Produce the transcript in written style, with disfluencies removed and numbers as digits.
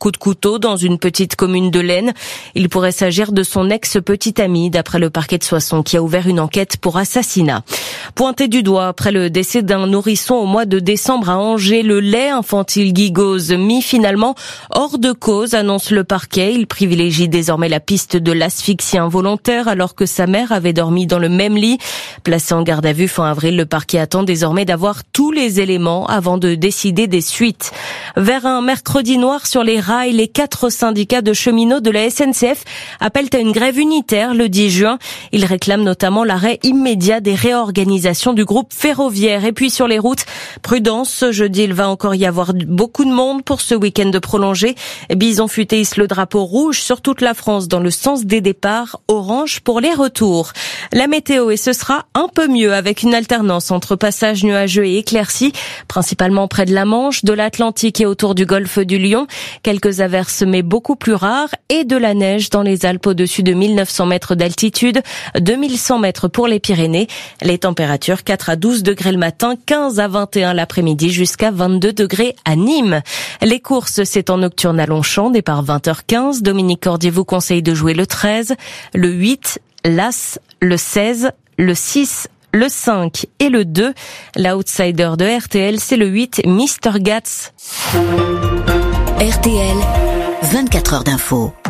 coup de couteau dans une petite commune de l'Aisne. Il pourrait s'agir de son ex-petit ami, d'après le parquet de Soissons, qui a ouvert une enquête pour assassinat. Pointé du doigt après le décès d'un nourrisson au mois de décembre à Angers, le lait infantile Gigose mis finalement hors de cause, annonce le parquet. Il privilégie désormais la piste de l'asphyxie involontaire alors que sa mère avait dormi dans le même lit. Placé en garde à vue fin avril, le parquet attend désormais d'avoir tous les éléments avant de décider des suites. Vers un mercredi noir sur les rails, les 4 syndicats de cheminots de la SNCF appellent à une grève unitaire le 10 juin. Ils réclament notamment l'arrêt immédiat des réorganisations du groupe ferroviaire. Et puis sur les routes, prudence, ce jeudi il va encore y avoir beaucoup de monde pour ce week-end de prolongé. Bison Futé hisse le drapeau rouge sur toute la France dans le sens des départs, orange pour les retours. La météo, et ce sera un peu mieux avec une alternance entre passages nuageux et éclaircies, principalement près de la Manche, de l'Atlantique et autour du golfe du Lion. Quelques averses mais beaucoup plus rares et de la neige dans les Alpes au-dessus de 1900 mètres d'altitude, 2100 mètres pour les Pyrénées. Les températures 4 à 12 degrés le matin, 15 à 21 l'après-midi, jusqu'à 22 degrés à Nîmes. Les courses, c'est en nocturne à Longchamp, départ 20h15. Dominique Cordier vous conseille de jouer le 13, le 8, l'As, le 16, le 6, le 5 et le 2. L'outsider de RTL, c'est le 8, Mr. Gats. RTL, 24 heures d'info.